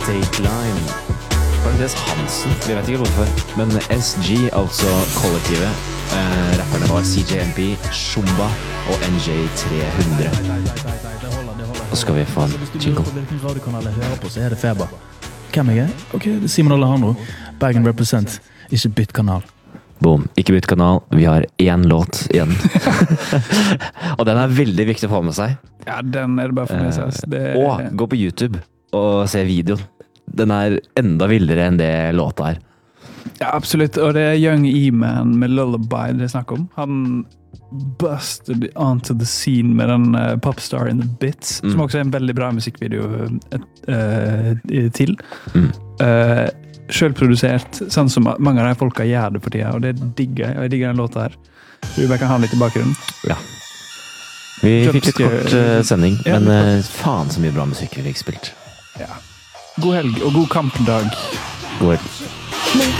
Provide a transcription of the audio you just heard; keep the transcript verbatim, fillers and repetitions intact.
Dateline. Parentes Hansen, vi vet ikke hvorfor. Men S G, altså kollektivet. Eh, rapperne var C J M P, Shumba og N J tre hundre. Og skal vi få en jingle. Hvilken radiokanal jeg hører på, så er det Feber. Hvem er jeg? Ok, det er Simon Alejandro. Bergen represent. Ikke bytt kanal. Boom, ikke bytt kanal. Vi har én låt igjen. Og den er veldig viktig å få med seg. Ja, den er det bare for meg seg. Det... Og gå på YouTube og se videoen. Den er enda vildere enn det låta er. Ja, absolutt. Og det er Young E-Man med Lullaby det er snakk om. Han busted onto the scene med den uh, Popstar in the Bits, mm. som også er en veldig bra musikkvideo uh, til. Mm. Uh, selv produsert, sånn som mange av de folka gjør det for tida, og det digger jeg. Jeg digger den låta her. Så vi bare kan ha litt i bakgrunnen. Ja. Vi fikk litt kort uh, sending, ja, men uh, faen så mye bra musikk vi fikk spilt. Ja. God helg og god kampdag. God helg.